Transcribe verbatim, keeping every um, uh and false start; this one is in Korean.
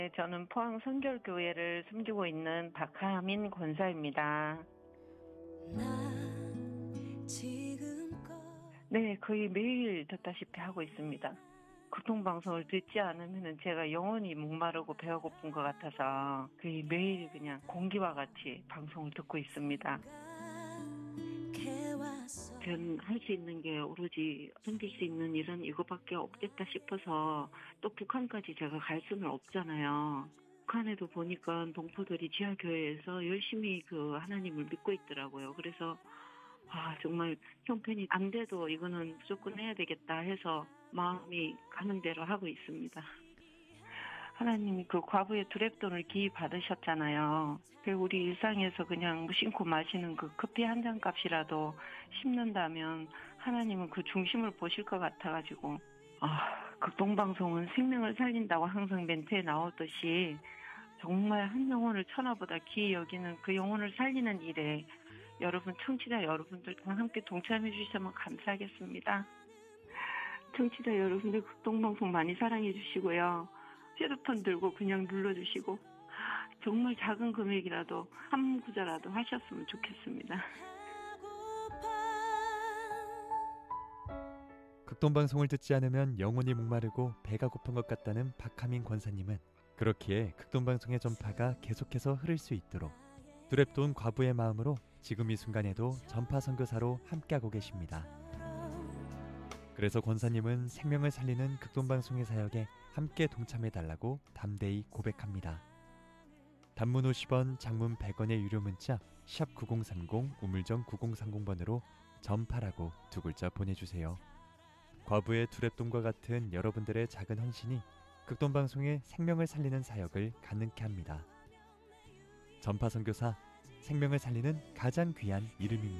네, 저는 포항 선결교회를 섬기고 있는 박하민 권사입니다. 네, 거의 매일 듣다시피 하고 있습니다. 교통방송을 듣지 않으면 제가 영원히 목마르고 배가 고픈 것 같아서 거의 매일 그냥 공기와 같이 방송을 듣고 있습니다. 저는 할 수 있는 게 오로지 섬길 수 있는 일은 이거밖에 없겠다 싶어서 또 북한까지 제가 갈 수는 없잖아요. 북한에도 보니까 동포들이 지하교회에서 열심히 그 하나님을 믿고 있더라고요. 그래서 아 정말 형편이 안 돼도 이거는 무조건 해야 되겠다 해서 마음이 가는 대로 하고 있습니다. 하나님이 그 과부의 두랩돈을 기이 받으셨잖아요. 그 우리 일상에서 그냥 무심코 마시는 그 커피 한 잔 값이라도 심는다면 하나님은 그 중심을 보실 것 같아가지고 아, 극동방송은 생명을 살린다고 항상 멘트에 나오듯이 정말 한 영혼을 천하보다 귀히 여기는 그 영혼을 살리는 일에 여러분 청취자 여러분들과 함께 동참해 주시면 감사하겠습니다. 청취자 여러분들 극동방송 많이 사랑해 주시고요. 휴대폰 들고 그냥 눌러주시고 정말 작은 금액이라도 한 구자라도 하셨으면 좋겠습니다. 극동방송을 듣지 않으면 영혼이 목마르고 배가 고픈 것 같다는 박하민 권사님은 그렇기에 극동방송의 전파가 계속해서 흐를 수 있도록 두랩돈 과부의 마음으로 지금 이 순간에도 전파 선교사로 함께하고 계십니다. 그래서 권사님은 생명을 살리는 극동방송의 사역에 함께 동참해달라고 담대히 고백합니다. 단문 오십 원, 장문 백 원의 유료 문자 샵 구공삼공 우물정 구공삼공 번으로 전파라고 두 글자 보내주세요. 과부의 두랩돈과 같은 여러분들의 작은 헌신이 극동방송의 생명을 살리는 사역을 가능케 합니다. 전파 선교사, 생명을 살리는 가장 귀한 이름입니다.